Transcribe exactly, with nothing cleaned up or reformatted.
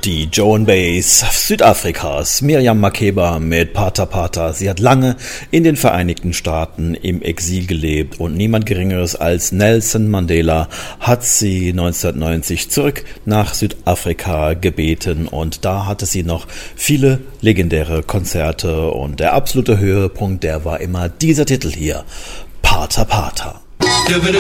Die Joan Baez Südafrikas, Miriam Makeba mit Pata Pata. Sie hat lange in den Vereinigten Staaten im Exil gelebt und niemand Geringeres als Nelson Mandela hat sie neunzehnhundertneunzig zurück nach Südafrika gebeten und da hatte sie noch viele legendäre Konzerte und der absolute Höhepunkt, der war immer dieser Titel hier, Pata Pata. Give it